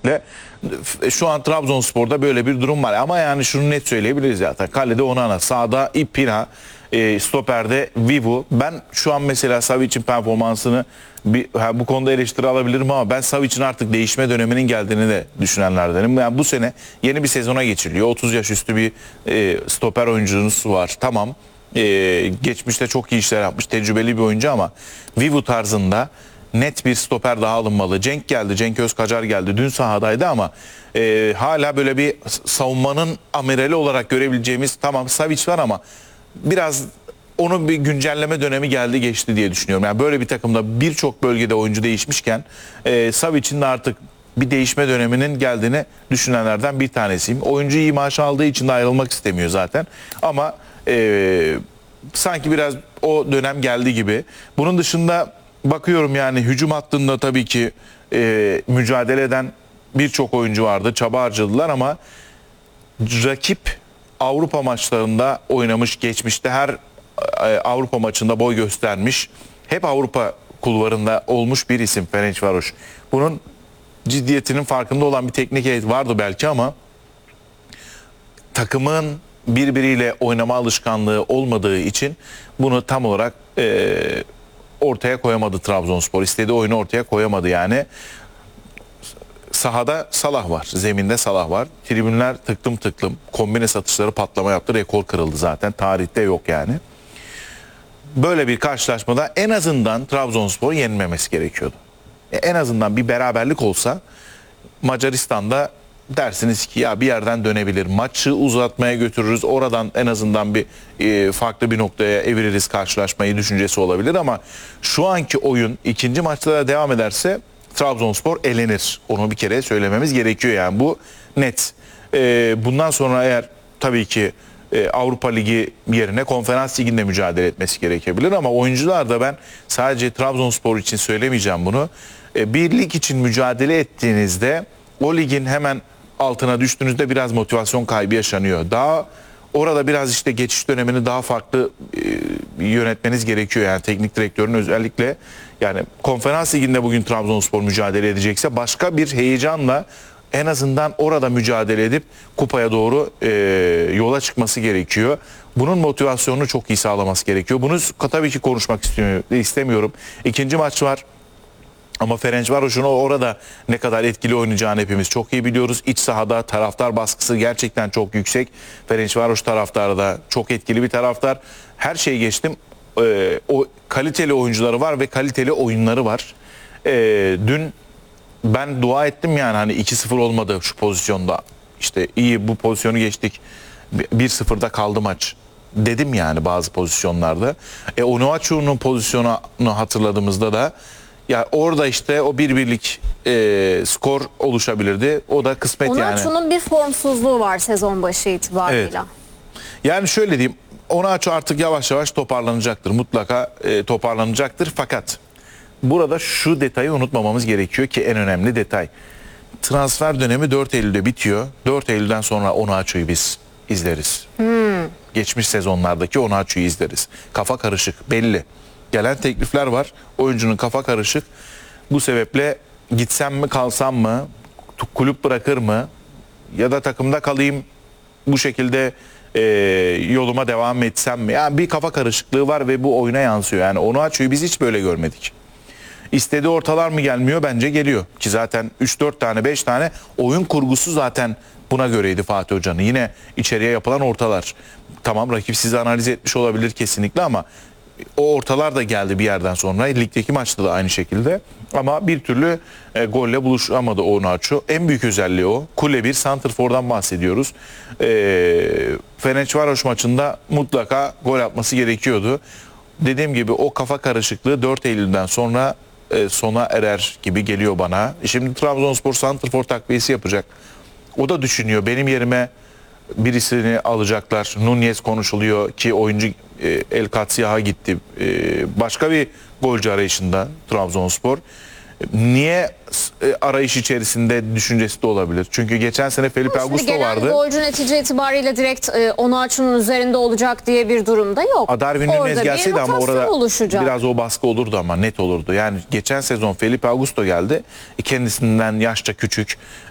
kesinlikle. Şu an Trabzonspor'da böyle bir durum var. Ama yani şunu net söyleyebiliriz zaten. Kalede Onana, sağda İpina, stoperde Vivu. Ben şu an mesela Savic'in performansını bu konuda eleştiri alabilirim ama ben Savic'in artık değişme döneminin geldiğini de düşünenlerdenim. Yani bu sene yeni bir sezona geçiliyor. 30 yaş üstü bir stoper oyuncunuz var. Tamam. Geçmişte çok iyi işler yapmış. Tecrübeli bir oyuncu ama Vivu tarzında net bir stoper daha alınmalı. Cenk geldi. Cenk Özkacar geldi. Dün sahadaydı ama hala böyle bir savunmanın amirali olarak görebileceğimiz, tamam Savic var ama biraz onun bir güncelleme dönemi geldi geçti diye düşünüyorum. Yani böyle bir takımda birçok bölgede oyuncu değişmişken Savic'in de artık bir değişme döneminin geldiğini düşünenlerden bir tanesiyim. Oyuncu iyi maaş aldığı için de ayrılmak istemiyor zaten. Ama sanki biraz o dönem geldi gibi. Bunun dışında bakıyorum yani hücum hattında tabii ki mücadele eden birçok oyuncu vardı. Çaba harcadılar ama rakip Avrupa maçlarında oynamış, geçmişte her Avrupa maçında boy göstermiş. Hep Avrupa kulvarında olmuş bir isim Ferencvaros. Bunun ciddiyetinin farkında olan bir teknik heyet vardı belki ama takımın birbiriyle oynama alışkanlığı olmadığı için bunu tam olarak ortaya koyamadı Trabzonspor. İstediği oyunu ortaya koyamadı yani. Sahada Salah var. Zeminde Salah var. Tribünler tıklım tıklım. Kombine satışları patlama yaptı. Rekor kırıldı zaten. Tarihte yok yani. Böyle bir karşılaşmada en azından Trabzonspor'u yenilmemesi gerekiyordu. En azından bir beraberlik olsa Macaristan'da dersiniz ki ya bir yerden dönebilir. Maçı uzatmaya götürürüz. Oradan en azından bir farklı bir noktaya eviririz karşılaşmayı düşüncesi olabilir ama şu anki oyun ikinci maçta da devam ederse Trabzonspor elenir. Onu bir kere söylememiz gerekiyor yani bu net. Bundan sonra eğer tabii ki Avrupa Ligi yerine Konferans Ligi'nde mücadele etmesi gerekebilir ama oyuncular da ben sadece Trabzonspor için söylemeyeceğim bunu. Bir lig için mücadele ettiğinizde o ligin hemen altına düştüğünüzde biraz motivasyon kaybı yaşanıyor. Daha orada biraz işte geçiş dönemini daha farklı yönetmeniz gerekiyor. Yani teknik direktörün özellikle yani Konferans Ligi'nde bugün Trabzonspor mücadele edecekse başka bir heyecanla en azından orada mücadele edip kupaya doğru yola çıkması gerekiyor. Bunun motivasyonunu çok iyi sağlaması gerekiyor. Bunu tabii ki konuşmak istemiyorum. İkinci maç var. Ama Ferencvaros'un orada ne kadar etkili oynayacağını hepimiz çok iyi biliyoruz. İç sahada taraftar baskısı gerçekten çok yüksek. Ferencvaros taraftarı da çok etkili bir taraftar. Her şeyi geçtim. O kaliteli oyuncuları var ve kaliteli oyunları var. Dün ben dua ettim yani hani 2-0 olmadı şu pozisyonda. İşte iyi bu pozisyonu geçtik. 1-0'da kaldı maç dedim yani bazı pozisyonlarda. Onuachu'nun pozisyonunu hatırladığımızda da ya orada işte o bir birlik skor oluşabilirdi. O da kısmet yani. Onuachu'nun bir formsuzluğu var sezon başı itibarıyla. Evet. Yani şöyle diyeyim. Onuachu artık yavaş yavaş toparlanacaktır. Mutlaka toparlanacaktır. Fakat burada şu detayı unutmamamız gerekiyor ki en önemli detay. Transfer dönemi 4 Eylül'de bitiyor. 4 Eylül'den sonra Onuachu'yu biz izleriz. Geçmiş sezonlardaki Onuachu'yu izleriz. Kafa karışık belli. Gelen teklifler var. Oyuncunun kafa karışık. Bu sebeple gitsem mi kalsam mı? Kulüp bırakır mı? Ya da takımda kalayım bu şekilde yoluma devam etsem mi? Yani bir kafa karışıklığı var ve bu oyuna yansıyor. Yani Onuachu'yu biz hiç böyle görmedik. İstediği ortalar mı gelmiyor? Bence geliyor. Ki zaten 3-4 tane 5 tane oyun kurgusu zaten buna göreydi Fatih Hoca'nın. Yine içeriye yapılan ortalar. Tamam rakip sizi analiz etmiş olabilir kesinlikle ama o ortalar da geldi bir yerden sonra. Ligdeki maçta da aynı şekilde. Ama bir türlü golle buluşamadı Onuachu. En büyük özelliği o. Kule bir santrfordan bahsediyoruz. Ferencvaros maçında mutlaka gol atması gerekiyordu. Dediğim gibi o kafa karışıklığı 4 Eylül'den sonra sona erer gibi geliyor bana. Şimdi Trabzonspor santrfor takviyesi yapacak. O da düşünüyor. Benim yerime birisini alacaklar. Nunez konuşuluyor ki oyuncu El Katsiyah'a gitti. Başka bir golcü arayışında Trabzonspor. Niye arayış içerisinde düşüncesi de olabilir? Çünkü geçen sene Felipe Augusto vardı. Gelen golcü netice itibariyle direkt Onuachu'nun üzerinde olacak diye bir durumda yok. Darwin Nunez gelseydi ama orada oluşacak. biraz o baskı olurdu ama net olurdu. Yani geçen sezon Felipe Augusto geldi. Kendisinden yaşça küçük.